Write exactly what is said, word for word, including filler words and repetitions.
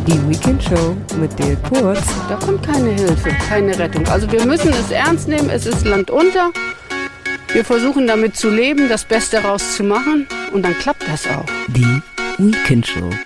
Die Weekend Show mit Dirk Kurz. Da kommt keine Hilfe, keine Rettung. Also wir müssen es ernst nehmen, es ist Land unter. Wir versuchen damit zu leben, das Beste daraus zu machen und dann klappt das auch. Die Weekend Show.